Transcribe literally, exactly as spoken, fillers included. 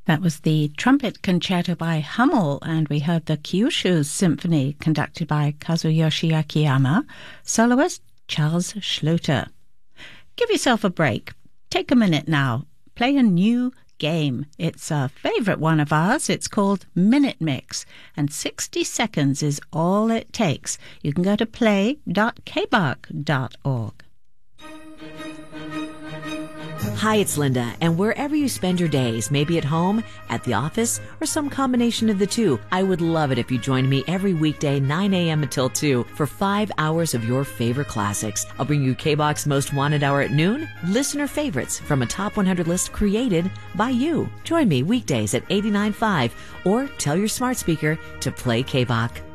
That was the Trumpet Concerto by Hummel, and we heard the Kyushu Symphony conducted by Kazuyoshi Akiyama, soloist Charles Schluter. Give yourself a break. Take a minute now. Play a new game. It's a favorite one of ours. It's called Minute Mix, and sixty seconds is all it takes. You can go to play dot k b a k dot org. Hi, it's Linda, and wherever you spend your days, maybe at home, at the office, or some combination of the two, I would love it if you joined me every weekday nine a.m. until two for five hours of your favorite classics. I'll bring you K B O K's Most Wanted Hour at noon, listener favorites from a top one hundred list created by you. Join me weekdays at eighty-nine point five or tell your smart speaker to play K B O K.